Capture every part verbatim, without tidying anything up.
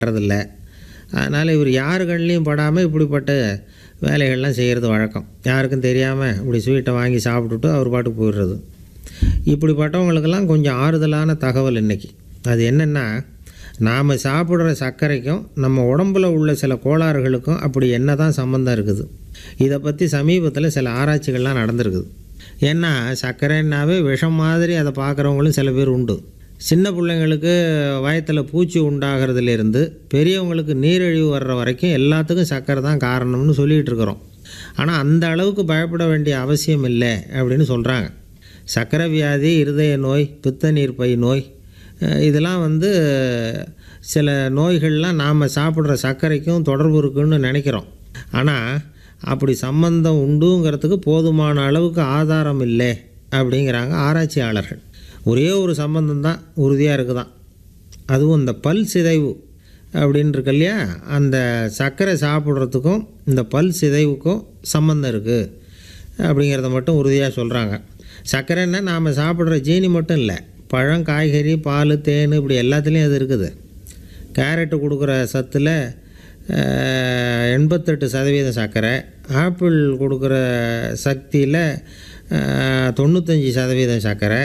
வர்றதில்ல. அதனால் இவர் யார் கண்ணிலையும் படாமல் இப்படிப்பட்ட வேலைகள்லாம் செய்கிறது வழக்கம். யாருக்கும் தெரியாமல் இப்படி ஸ்வீட்டை வாங்கி சாப்பிட்டுட்டு அவர் பாட்டுக்கு போயிடுறது. இப்படிப்பட்டவங்களுக்கெல்லாம் கொஞ்சம் ஆறுதலான தகவல் இன்றைக்கி. அது என்னென்னா, நாம் சாப்பிட்ற சர்க்கரைக்கும் நம்ம உடம்பில் உள்ள சில கோளாறுகளுக்கும் அப்படி என்ன தான் சம்மந்தம் இருக்குது. இதை பற்றி சமீபத்தில் சில ஆராய்ச்சிகள்லாம் நடந்திருக்குது. ஏன்னா சர்க்கரைன்னாவே விஷம் மாதிரி அதை பார்க்குறவங்களும் சில பேர் உண்டு. சின்ன பிள்ளைங்களுக்கு வயத்தில் பூச்சி உண்டாகிறதுலேருந்து பெரியவங்களுக்கு நீரிழிவு வர்ற வரைக்கும் எல்லாத்துக்கும் சர்க்கரை தான் காரணம்னு சொல்லிகிட்டு இருக்கிறோம். ஆனால் அந்த அளவுக்கு பயப்பட வேண்டிய அவசியம் இல்லை அப்படின்னு சொல்கிறாங்க. சர்க்கரை வியாதி, இருதய நோய், பித்த நீர்ப்பை நோய், இதெல்லாம் வந்து சில நோய்கள்லாம் நாம் சாப்பிட்ற சர்க்கரைக்கும் தொடர்பு இருக்குன்னு நினைக்கிறோம். ஆனால் அப்படி சம்பந்தம் உண்டுங்கிறதுக்கு போதுமான அளவுக்கு ஆதாரம் இல்லை அப்படிங்கிறாங்க ஆராய்ச்சியாளர்கள். ஒரே ஒரு சம்பந்தம் தான் உறுதியாக இருக்குதான். அதுவும் இந்த பல் சிதைவு அப்படின்னு இருக்கு இல்லையா, அந்த சர்க்கரை சாப்பிட்றதுக்கும் இந்த பல் சிதைவுக்கும் சம்மந்தம் இருக்குது அப்படிங்கிறத மட்டும் உறுதியாக சொல்கிறாங்க. சர்க்கரைன்னா நாம் சாப்பிட்ற ஜீனி மட்டும் இல்லை, பழம், காய்கறி, பால், தேன், இப்படி எல்லாத்துலேயும் அது இருக்குது. கேரட்டு கொடுக்குற சத்தில் எண்பத்தெட்டு சதவீதம் சர்க்கரை, ஆப்பிள் கொடுக்குற சக்தியில் தொண்ணூத்தஞ்சு சதவீதம் சர்க்கரை.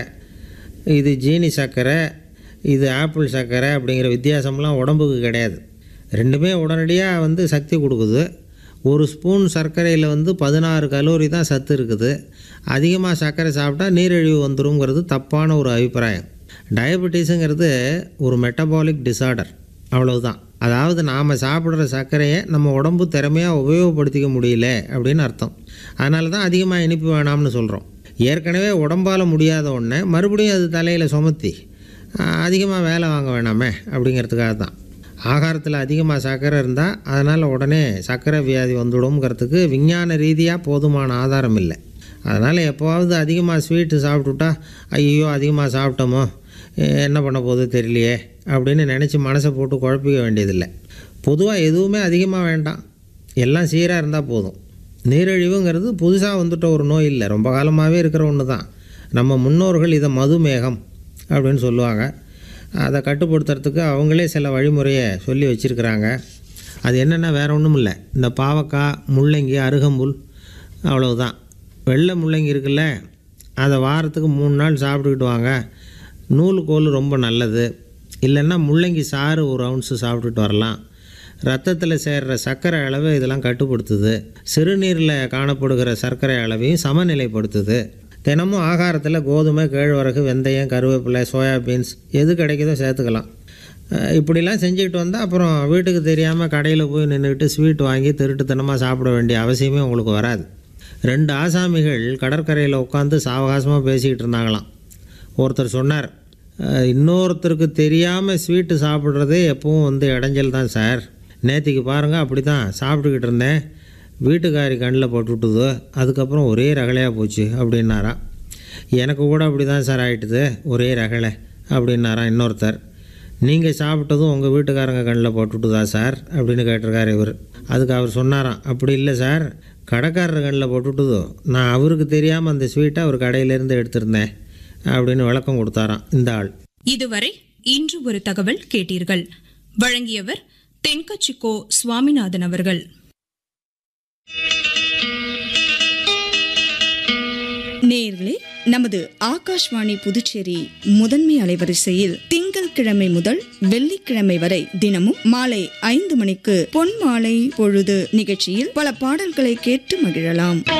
இது ஜீனி சர்க்கரை, இது ஆப்பிள் சர்க்கரை அப்படிங்கிற வித்தியாசம்லாம் உடம்புக்கு கிடையாது. ரெண்டுமே உடனடியாக வந்து சக்தி கொடுக்குது. ஒரு ஸ்பூன் சர்க்கரையில் வந்து பதினாறு கலோரி தான் சத்து இருக்குது. அதிகமாக சர்க்கரை சாப்பிட்டா நீரிழிவு வந்துருங்கிறது தப்பான ஒரு அபிப்பிராயம். டயபெட்டிஸுங்கிறது ஒரு மெட்டபாலிக் டிஸார்டர், அவ்வளவுதான். அதாவது நாம் சாப்பிட்ற சர்க்கரையை நம்ம உடம்பு திறமையாக உபயோகப்படுத்திக்க முடியல அப்படின்னு அர்த்தம். அதனால தான் அதிகமாக இனிப்பு வேணாம்னு சொல்கிறோம். ஏற்கனவே உடம்பால் முடியாத ஒன்றை மறுபடியும் அது தலையில் சுமத்தி அதிகமாக வேலை வாங்க வேணாமே அப்படிங்கிறதுக்காக தான். ஆகாரத்தில் அதிகமாக சர்க்கரை இருந்தால் அதனால் உடனே சர்க்கரை வியாதி வந்துடும்ங்கிறதுக்கு விஞ்ஞான ரீதியாக போதுமான ஆதாரம் இல்லை. அதனால் எப்போவாவது அதிகமாக ஸ்வீட்டு சாப்பிட்டுட்டா ஐயோ அதிகமாக சாப்பிட்டோமோ, என்ன பண்ண போகுது தெரியலையே அப்படின்னு நினச்சி மனசை போட்டு குழப்பிக்க வேண்டியதில்லை. பொதுவாக எதுவுமே அதிகமாக வேண்டாம், எல்லாம் சீராக இருந்தால் போதும். நீரிழிவுங்கிறது புதுசாக வந்துட்ட ஒரு நோய் இல்லை, ரொம்ப காலமாகவே இருக்கிற ஒன்று தான். நம்ம முன்னோர்கள் இதை மதுமேகம் அப்படின்னு சொல்லுவாங்க. அதை கட்டுப்படுத்துறதுக்கு அவங்களே சில வழிமுறையை சொல்லி வச்சுருக்கிறாங்க. அது என்னென்னா வேறு ஒன்றும் இல்லை, இந்த பாவக்காய், முள்ளங்கி, அருகம்புல், அவ்வளவுதான். வெள்ளை முள்ளங்கி இருக்குல்ல, அதை வாரத்துக்கு மூணு நாள் சாப்பிட்டுக்கிட்டு வாங்க. நூலுக்கோல் ரொம்ப நல்லது. இல்லைன்னா முள்ளங்கி சாறு ஒரு அவுன்ஸு சாப்பிட்டுட்டு வரலாம். ரத்தத்தில் சேர்கிற சர்க்கரை அளவை இதெல்லாம் கட்டுப்படுத்துது. சிறுநீரில் காணப்படுகிற சர்க்கரை அளவையும் சமநிலைப்படுத்துது. தினமும் ஆகாரத்தில் கோதுமை, கேழ்வரகு, வெந்தயம், கருவேப்பிலை, சோயாபீன்ஸ் எது கிடைக்குதோ சேர்த்துக்கலாம். இப்படிலாம் செஞ்சுக்கிட்டு வந்தால் அப்புறம் வீட்டுக்கு தெரியாமல் கடையில் போய் நின்றுக்கிட்டு ஸ்வீட் வாங்கி திருட்டுத்தனமாக சாப்பிட வேண்டிய அவசியமே உங்களுக்கு வராது. ரெண்டு ஆசாமிகள் கடற்கரையில் உட்காந்து சாவகாசமாக பேசிக்கிட்டு இருந்தாங்களாம். ஒருத்தர் சொன்னார், இன்னொருத்தருக்கு தெரியாமல் ஸ்வீட்டு சாப்பிட்றதே எப்பவும் வந்து இடைஞ்சல் தான் சார். நேற்றுக்கு பாருங்கள் அப்படி தான் சாப்பிட்டுக்கிட்டு இருந்தேன், வீட்டுக்காரி கண்ணில் போட்டுவிட்டுது, அதுக்கப்புறம் ஒரே ரகலையாக போச்சு அப்படின்னாரா. எனக்கு கூட அப்படி தான் சார் ஆகிட்டுது, ஒரே ரகலை அப்படின்னாரா இன்னொருத்தர். நீங்கள் சாப்பிட்டதும் உங்கள் வீட்டுக்காரங்க கண்ணில் போட்டுவிட்டுதா சார் அப்படின்னு கேட்டிருக்காரு இவர். அதுக்கு அவர் சொன்னாராம், அப்படி இல்லை சார், கடைக்காரர் கண்ணில் போட்டுவிட்டுதோ, நான் அவருக்கு தெரியாமல் அந்த ஸ்வீட்டை அவர் கடையிலேருந்து எடுத்திருந்தேன் அப்படின்னு விளக்கம் கொடுத்தாராம் இந்த ஆள். இதுவரை இன்று ஒரு தகவல் கேட்டீர்கள். வழங்கியவர் தென்கட்சிக்கோ சுவாமிநாதன் அவர்கள். நேயர்களே, நமது ஆகாஷ்வாணி புதுச்சேரி முதன்மை அலைவரிசையில் திங்கள் கிழமை முதல் வெள்ளிக்கிழமை வரை தினமும் மாலை ஐந்து மணிக்கு பொன் மாலை பொழுது நிகழ்ச்சியில் பல பாடல்களை கேட்டு மகிழலாம்.